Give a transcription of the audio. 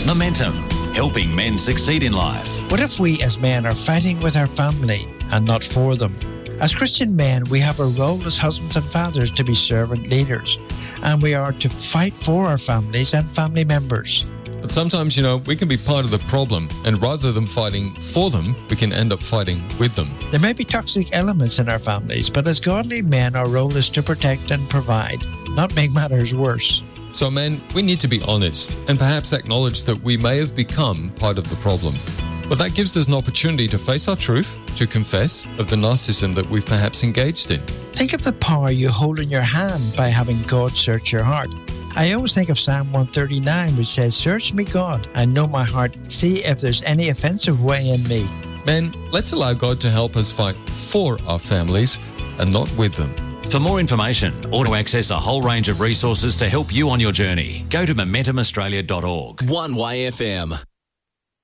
Momentum, helping men succeed in life. What if we as men are fighting with our family and not for them? As Christian men, we have a role as husbands and fathers to be servant leaders, and we are to fight for our families and family members. But sometimes, we can be part of the problem, and rather than fighting for them, we can end up fighting with them. There may be toxic elements in our families, but as godly men, our role is to protect and provide, not make matters worse. So, men, we need to be honest and perhaps acknowledge that we may have become part of the problem. But that gives us an opportunity to face our truth, to confess of the narcissism that we've perhaps engaged in. Think of the power you hold in your hand by having God search your heart. I always think of Psalm 139, which says, "Search me, God, and know my heart. See if there's any offensive way in me." Men, let's allow God to help us fight for our families and not with them. For more information or to access a whole range of resources to help you on your journey, go to MomentumAustralia.org. 1YFM.